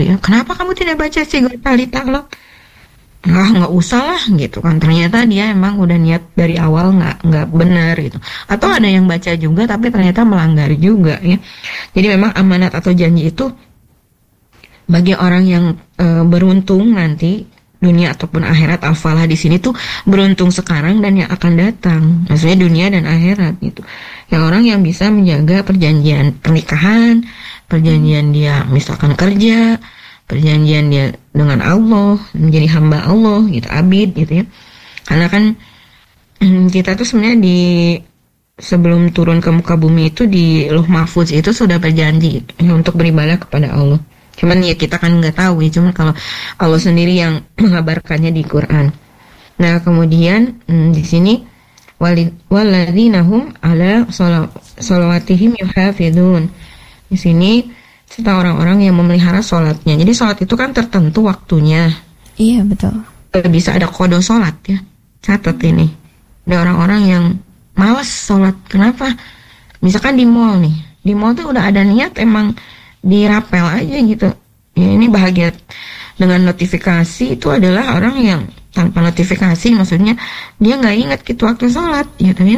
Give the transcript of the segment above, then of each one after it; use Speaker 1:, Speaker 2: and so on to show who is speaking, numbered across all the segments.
Speaker 1: ya. Kenapa kamu tidak baca tiga kali talak? Nggak usah lah gitu kan. Ternyata dia emang udah niat dari awal nggak benar gitu. Atau ada yang baca juga tapi ternyata melanggar juga ya. Jadi memang amanat atau janji itu bagi orang yang beruntung nanti dunia ataupun akhirat, al-falah di sini tuh beruntung sekarang dan yang akan datang. Maksudnya dunia dan akhirat gitu. Yang orang yang bisa menjaga perjanjian pernikahan, perjanjian dia misalkan kerja, perjanjian dia dengan Allah, menjadi hamba Allah gitu, abid gitu ya. Karena kan kita tuh sebenarnya di sebelum turun ke muka bumi itu di Lauh Mahfuz itu sudah berjanji ya, untuk beribadah kepada Allah. Cuman ya kita kan nggak tahu ya, cuman kalau Allah sendiri yang mengabarkannya di Quran. Nah kemudian di sini waladzinahum ala sholawatihim yuhafidun. Di sini serta orang-orang yang memelihara sholatnya. Jadi sholat itu kan tertentu waktunya.
Speaker 2: Iya betul.
Speaker 1: Bisa ada kodo sholat ya. Catat ini. Ada orang-orang yang malas sholat. Kenapa? Misalkan di mall nih. Di mall tuh udah ada niat emang dirapel aja gitu. Ya, ini bahagia dengan notifikasi itu adalah orang yang tanpa notifikasi, maksudnya dia nggak ingat gitu waktu sholat gitu ya.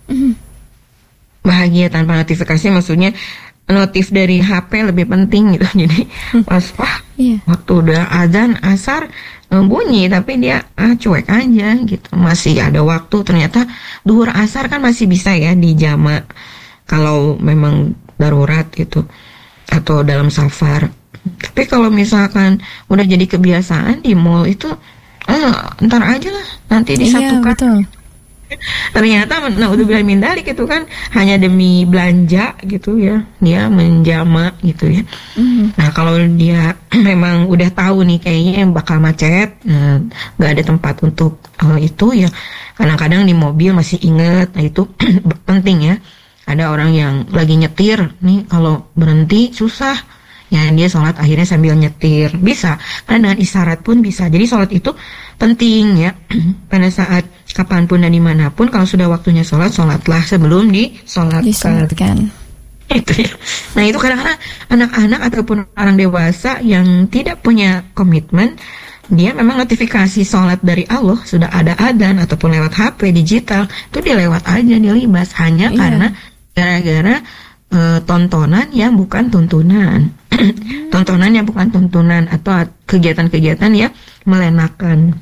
Speaker 1: Bahagia tanpa notifikasi maksudnya notif dari HP lebih penting gitu. Jadi pas waktu udah azan asar bunyi tapi dia cuek aja gitu. Masih ada waktu, ternyata duhur asar kan masih bisa ya dijamak kalau memang darurat gitu atau dalam safar. Tapi kalau misalkan udah jadi kebiasaan di mall itu ntar aja lah nanti disatukan. Iya, betul. Ternyata naudzubillah min dzalik itu kan hanya demi belanja gitu ya, dia menjamak gitu ya. Nah kalau dia memang udah tahu nih kayaknya bakal macet, nggak ada tempat untuk itu ya, kadang-kadang di mobil masih inget. Nah itu penting ya. Ada orang yang lagi nyetir nih, kalau berhenti susah ya, dia sholat akhirnya sambil nyetir bisa, karena dengan isyarat pun bisa. Jadi sholat itu penting ya. Pada saat kapanpun dan dimanapun, kalau sudah waktunya sholat, sholatlah sebelum disolatkan. Itu ya. Nah itu kadang-kadang anak-anak ataupun orang dewasa yang tidak punya komitmen, dia memang notifikasi sholat dari Allah sudah ada adzan ataupun lewat HP digital, itu dia lewat aja, dia libas hanya karena gara-gara tontonan yang bukan tuntunan. Tontonan yang bukan tuntunan atau kegiatan-kegiatan yang melenakan.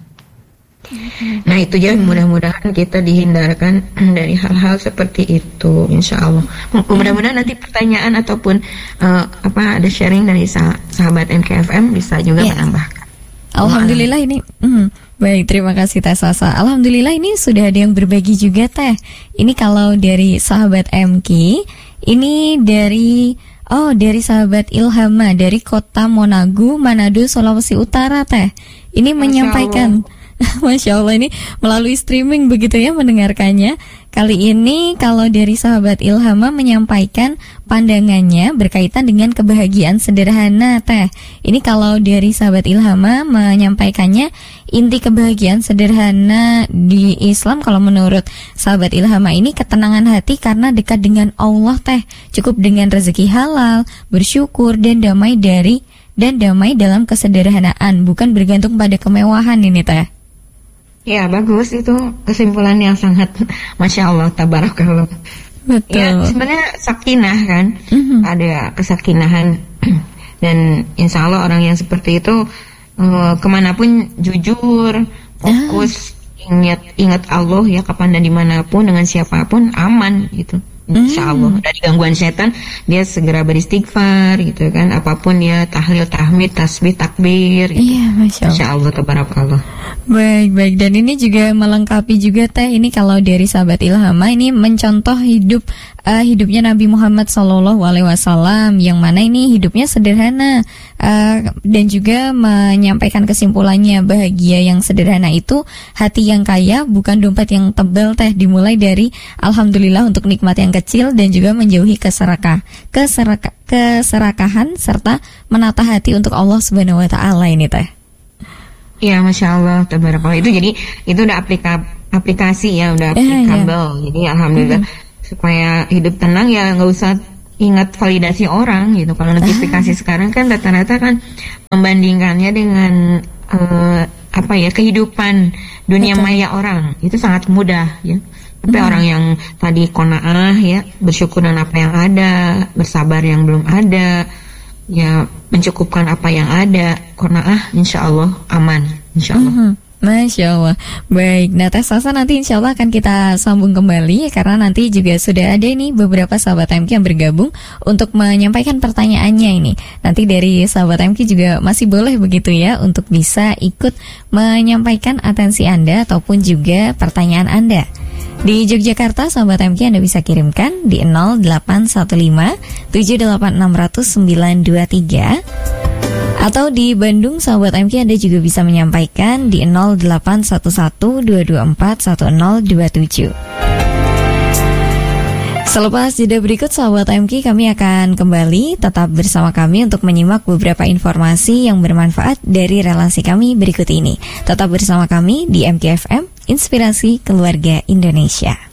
Speaker 1: Nah itu ya, mudah-mudahan kita dihindarkan dari hal-hal seperti itu, insya Allah. Mudah-mudahan nanti pertanyaan ataupun ada sharing dari sahabat MKFM bisa juga menambahkan.
Speaker 2: Alhamdulillah ini baik, terima kasih Teh Sasa. Alhamdulillah ini sudah ada yang berbagi juga Teh. Ini kalau dari sahabat MK, ini dari sahabat Ilhama dari Kota Monagu, Manado, Sulawesi Utara Teh. Ini menyampaikan Masya Allah, ini melalui streaming begitu ya mendengarkannya. Kali ini kalau dari sahabat Ilhama menyampaikan pandangannya berkaitan dengan kebahagiaan sederhana Teh. Ini kalau dari sahabat Ilhama menyampaikannya, inti kebahagiaan sederhana di Islam kalau menurut sahabat Ilhama ini ketenangan hati karena dekat dengan Allah Teh. Cukup dengan rezeki halal, bersyukur dan damai dalam kesederhanaan, bukan bergantung pada kemewahan ini Teh.
Speaker 1: Ya bagus, itu kesimpulan yang sangat Masya Allah, tabarakallah. Betul. Ya sebenarnya sakinah kan, ada kesakinahan dan insya Allah orang yang seperti itu kemanapun jujur, fokus, ingat Allah ya, kapan dan dimanapun dengan siapapun aman gitu. Insya Allah dari gangguan setan dia segera beristighfar gitu kan, apapun ya, tahlil, tahmid, tasbih, takbir gitu. Iya, Masya Allah, tabarakallah.
Speaker 2: Baik, dan ini juga melengkapi juga Teh, ini kalau dari sahabat Ilhama ini mencontoh hidupnya Nabi Muhammad SAW, yang mana ini hidupnya sederhana, dan juga menyampaikan kesimpulannya, bahagia yang sederhana itu hati yang kaya, bukan dompet yang tebal Teh. Dimulai dari alhamdulillah untuk nikmat yang kecil dan juga menjauhi keserakahan serta menata hati untuk Allah Subhanahu wa taala ini Teh.
Speaker 1: Iya, Masya Allah, tabarakallah. Itu jadi itu udah aplikasi ya, udah applicable. Jadi alhamdulillah supaya hidup tenang ya, nggak usah ingat validasi orang gitu. Kalau notifikasi sekarang kan rata-rata kan membandingkannya dengan kehidupan dunia maya orang itu sangat mudah ya. Tapi orang yang tadi qanaah ya, bersyukur dengan apa yang ada, bersabar yang belum ada, ya mencukupkan apa yang ada, qanaah, insya Allah aman, insya Allah.
Speaker 2: Masya Allah. Baik, nah Teh Sasa nanti insya Allah akan kita sambung kembali, karena nanti juga sudah ada nih beberapa sahabat MQ yang bergabung untuk menyampaikan pertanyaannya ini. Nanti dari sahabat MQ juga masih boleh begitu ya untuk bisa ikut menyampaikan atensi Anda ataupun juga pertanyaan Anda. Di Yogyakarta, sahabat MQ Anda bisa kirimkan di 0815 786 923. Atau di Bandung, sahabat MQ Anda juga bisa menyampaikan di 0811 224 1027. Selepas jeda berikut, sahabat MQ, kami akan kembali. Tetap bersama kami untuk menyimak beberapa informasi yang bermanfaat dari relasi kami berikut ini. Tetap bersama kami di MQ FM, Inspirasi Keluarga Indonesia.